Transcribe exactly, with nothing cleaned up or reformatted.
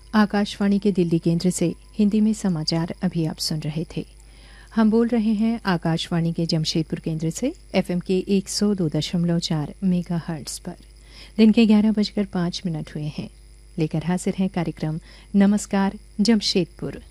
आकाशवाणी के दिल्ली केंद्र से हिंदी में समाचार अभी आप सुन रहे थे। हम बोल रहे हैं आकाशवाणी के जमशेदपुर केंद्र से एफएम के एक सौ दो दशमलव चार मेगा हर्ट्ज पर। दिन के ग्यारह बजकर पाँच मिनट हुए हैं। लेकर हाजिर हैं कार्यक्रम नमस्कार जमशेदपुर।